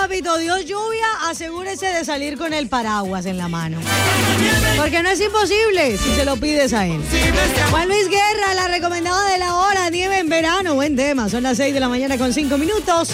papito Dios lluvia, asegúrese de salir con el paraguas en la mano. Porque no es imposible si se lo pides a él. Juan Luis Guerra, la recomendada de la hora, nieve en verano. Buen tema, son las 6 de la mañana con 5 minutos.